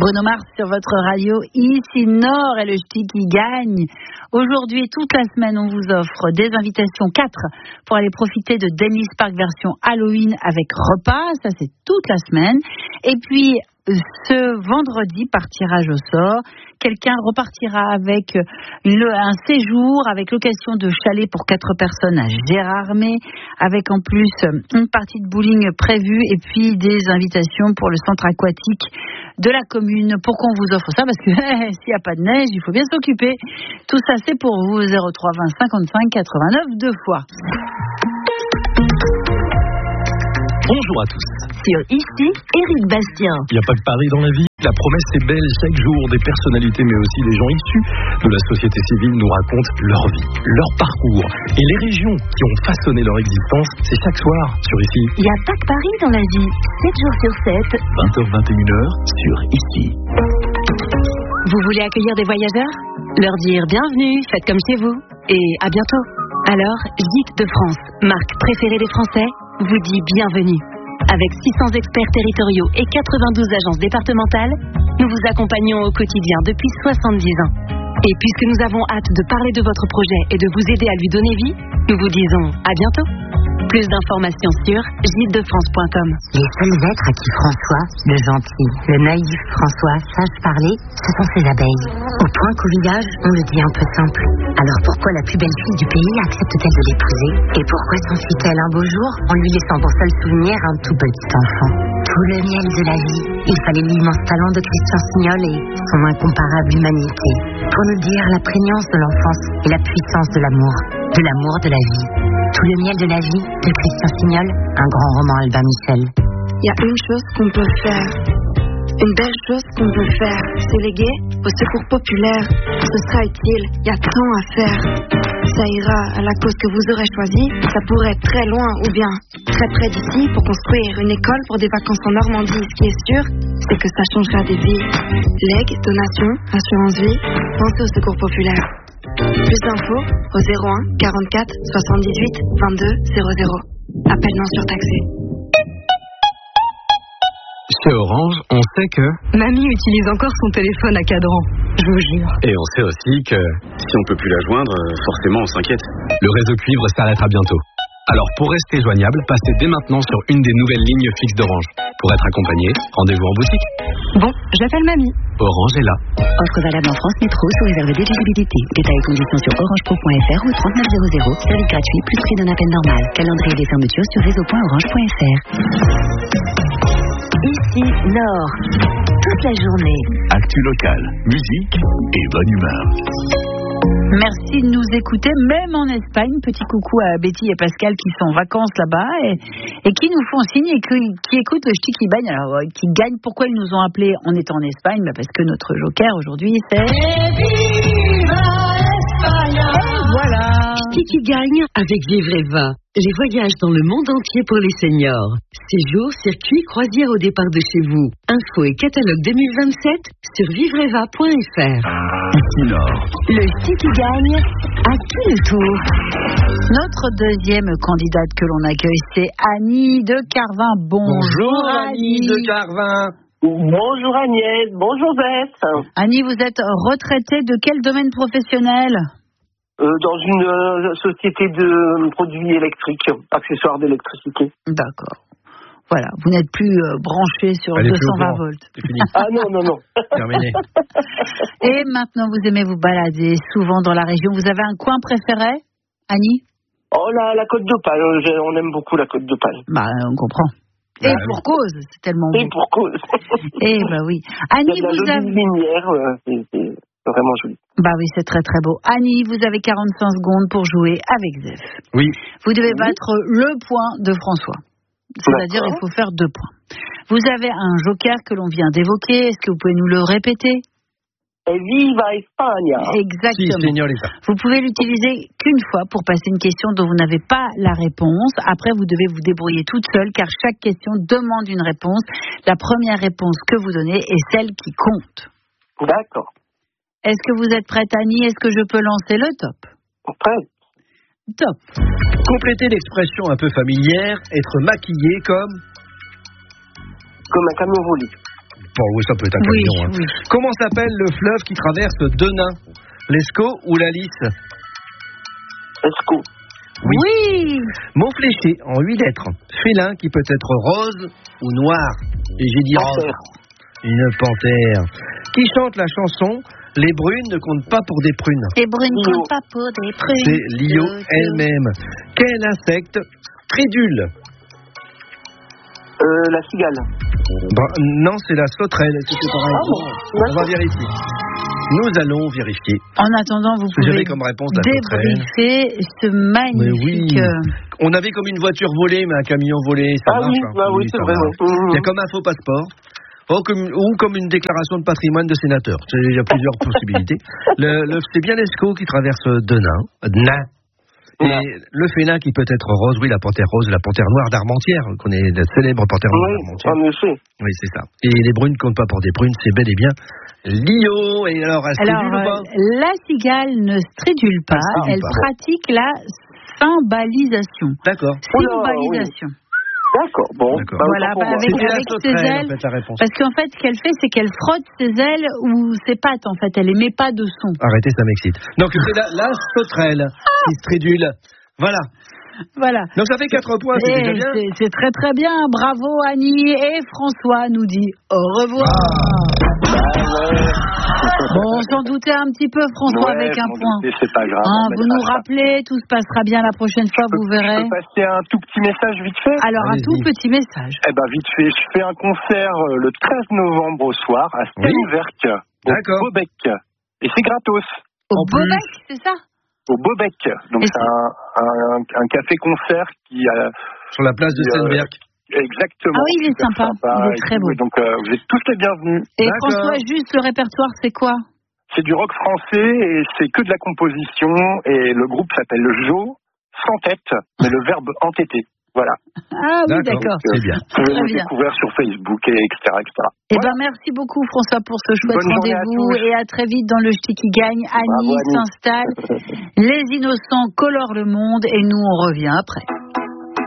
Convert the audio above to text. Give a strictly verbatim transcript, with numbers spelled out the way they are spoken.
Bruno Mars sur votre radio, ici Nord et le ch'ti qui gagne. Aujourd'hui, toute la semaine, on vous offre des invitations, quatre, pour aller profiter de Dennis Park version Halloween avec repas. Ça, c'est toute la semaine. Et puis, ce vendredi, par tirage au sort, quelqu'un repartira avec le, un séjour avec location de chalet pour quatre personnes à Gérardmer, avec en plus une partie de bowling prévue et puis des invitations pour le centre aquatique de la commune. Pourquoi on vous offre ça? Parce que s'il n'y a pas de neige, il faut bien s'occuper. Tout ça, c'est pour vous. zéro trois vingt cinquante-cinq quatre-vingt-neuf deux fois. Bonjour à tous. Sur ici, Éric Bastien. Il n'y a pas de pari dans la vie. La promesse est belle. Chaque jour, des personnalités, mais aussi des gens issus de la société civile nous racontent leur vie, leur parcours et les régions qui ont façonné leur existence. C'est chaque soir sur ici. Il n'y a pas de pari dans la vie. sept jours sur sept. vingt heures vingt et une heures sur ici. Vous voulez accueillir des voyageurs? Leur dire bienvenue, faites comme chez vous. Et à bientôt. Alors, Gîtes de France, marque préférée des Français, vous dit bienvenue. Avec six cents experts territoriaux et quatre-vingt-douze agences départementales, nous vous accompagnons au quotidien depuis soixante-dix ans. Et puisque nous avons hâte de parler de votre projet et de vous aider à lui donner vie, nous vous disons à bientôt. Plus d'informations sur gîtes de france point com. Les seuls êtres à qui François, le gentil, le naïf François sache parler, ce sont ses abeilles. Au point qu'au village, on le dit un peu simple. Alors pourquoi la plus belle fille du pays accepte-t-elle de l'épouser? Et pourquoi s'enfuit-elle un beau jour en lui laissant pour seul souvenir un tout petit enfant? Tout le miel de la vie, il fallait l'immense talent de Christian Signol et son incomparable humanité. Pour nous dire la prégnance de l'enfance et la puissance de l'amour, de l'amour de la vie. Tout le miel de la vie de Christian Signol, un grand roman Albin Michel. Il y a une chose qu'on peut faire, une belle chose qu'on peut faire, c'est léguer au secours populaire. Ce sera utile, il y a tant à faire. Ça ira à la cause que vous aurez choisie, ça pourrait être très loin ou bien très près d'ici pour construire une école pour des vacances en Normandie. Ce qui est sûr, c'est que ça changera des vies. Legs, donations, assurance vie, pensez au secours populaire. Plus d'infos au zéro un quarante-quatre soixante-dix-huit vingt-deux zéro zéro. Appel non surtaxé. Chez Orange, on sait que... Mamie utilise encore son téléphone à cadran, je vous jure. Et on sait aussi que... Si on peut plus la joindre, forcément on s'inquiète. Le réseau cuivre s'arrêtera bientôt. Alors pour rester joignable, passez dès maintenant sur une des nouvelles lignes fixes d'Orange. Pour être accompagné, rendez-vous en boutique. Bon, j'appelle Mamie. Orange est là. Offre valable en France Métro sous réserve d'éligibilité. Détails et conditions sur orange pro point f r ou trente-neuf zéro zéro. Service gratuit plus prix d'un appel normal. Calendrier des fermetures sur réseau point orange point f r. Ici Nord. Toute la journée. Actu locale, musique et bonne humeur. Merci de nous écouter, même en Espagne. Petit coucou à Betty et Pascal qui sont en vacances là-bas et, et qui nous font signe et qui, qui écoutent le ch'ti qui gagne. Alors, qui gagne, pourquoi ils nous ont appelés en étant en Espagne? Bah parce que notre joker aujourd'hui, c'est... Voilà. Ch'ti qui gagne avec Vivreva. Les voyages dans le monde entier pour les seniors. Séjours, circuits, croisières au départ de chez vous. Info et catalogue deux mille vingt-sept sur vivreva point f r. Ici Nord. Le ch'ti qui gagne, à qui le tour? Notre deuxième candidate que l'on accueille, c'est Annie de Carvin. Bonjour, Bonjour Annie de Carvin. Bonjour Agnès, bonjour Beth. Annie, vous êtes retraitée de quel domaine professionnel? Euh, dans une euh, société de produits électriques, accessoires d'électricité. D'accord. Voilà, vous n'êtes plus euh, branché sur Allez, deux cent vingt volts. C'est fini. Ah non, non, non. Terminé. Et maintenant, vous aimez vous balader souvent dans la région. Vous avez un coin préféré, Annie? Oh, la, la Côte d'Opale, on aime beaucoup la Côte d'Opale. Bah, on comprend. Et Bah, pour cause, c'est tellement beau. Et pour cause. Eh bah oui. Il Annie, y a de la vous jolie avez... lumière, euh, c'est, c'est vraiment joli. Bah oui, c'est très très beau. Annie, vous avez quarante-cinq secondes pour jouer avec Zef. Oui. Vous devez Oui. battre le point de François. C'est-à-dire, D'accord. il faut faire deux points. Vous avez un joker que l'on vient d'évoquer. Est-ce que vous pouvez nous le répéter? Et viva Espagne. Exactement. Si, señorita. Vous pouvez l'utiliser qu'une fois pour passer une question dont vous n'avez pas la réponse. Après, vous devez vous débrouiller toute seule car chaque question demande une réponse. La première réponse que vous donnez est celle qui compte. D'accord. Est-ce que vous êtes prête, Annie? Est-ce que je peux lancer le top? Prêt. Top. Complétez l'expression un peu familière, être maquillé comme... Comme un camion volé. Bon, oui, ça peut être un Oui, camion. Hein. oui. Comment s'appelle le fleuve qui traverse Denain? L'Escaut ou la Lys? Esco. Oui. Oui. Mot fléché en huit lettres. Félin qui peut être rose ou noir. Et j'ai dit rose. Une panthère. Qui chante la chanson Les brunes ne comptent pas pour des prunes? Et Brune ne compte pas pour des prunes. C'est Lio elle-même. Quel insecte stridule? Euh, la cigale. Bah, non, c'est la sauterelle. Est-ce que c'est pareil? Ah bon. On va vérifier. Nous allons vérifier. En attendant, vous Ce que j'avais pouvez comme réponse la sauterelle. débriefer ce magnifique... Mais oui. On avait comme une voiture volée, mais un camion volé, ça Ah marche. oui, hein. bah oui, c'est ça vrai. marche. Ouais. Il y a comme un faux passeport. Ou comme, ou comme une déclaration de patrimoine de sénateur. C'est- Il y a plusieurs possibilités. Le, le, c'est bien l'Escaut qui traverse Denain. Denain. Et le félin qui peut être rose, oui, la panthère rose, la panthère noire d'Armentières, qu'on est la célèbre panthère noire Oui, d'Armentières. en effet. Oui, c'est ça. Et les brunes comptent pas pour des prunes, c'est bel et bien Lio. Et alors, elle Alors, stridule ou pas? euh, la cigale ne stridule pas, Elle stridule elle pas. pratique la cymbalisation. D'accord. Cymbalisation. D'accord, bon. D'accord. Bah, Voilà, autant pour bah, moi. avec- C'était la avec ses sauterelle, ailes. en fait, la réponse. Parce qu'en fait, ce qu'elle fait, c'est qu'elle frotte ses ailes ou ses pattes, en fait. Elle émet pas de son. Arrêtez, ça m'excite. Donc, c'est la, la sauterelle qui stridule. Voilà. Voilà. Donc, ça fait quatre points, c'est Et déjà bien. c'est- C'est très très bien. Bravo Annie. Et François nous dit au revoir. Bon, on s'en doutait un petit peu, François, Ouais, avec un je m'en point. doutais, c'est pas grave. Hein, on vous mettra nous ça. rappelez, tout se passera bien la prochaine fois, vous verrez. Je peux passer un tout petit message vite fait? Alors, un Allez-y. tout petit message. Eh ben vite fait, je fais un concert euh, le treize novembre au soir à Steinwerk, D'accord. au Beaubec. Et c'est gratos, Au En plus. Beaubec, c'est ça? au Beaubec. Donc Et c'est un, un, un café-concert qui a... Sur la place de Euh, Steinberg. Exactement. Ah oui, il est super sympa, il est et très tout. beau. Et donc euh, vous êtes tous les bienvenus. Et D'accord. François, juste le répertoire, c'est quoi? C'est du rock français et c'est que de la composition et le groupe s'appelle Jo, sans tête, mais le verbe entêter. Voilà. Ah oui, d'accord. C'est bien. Vous pouvez Très le bien. découvrir sur Facebook, et etc. etc. Eh Voilà. ben, merci beaucoup, François, pour ce chouette Bonne journée à rendez-vous. tous. Et à très vite dans le Ch'ti qui gagne. Annie Bravo, Annie. s'installe. Les innocents colorent le monde et nous, on revient après.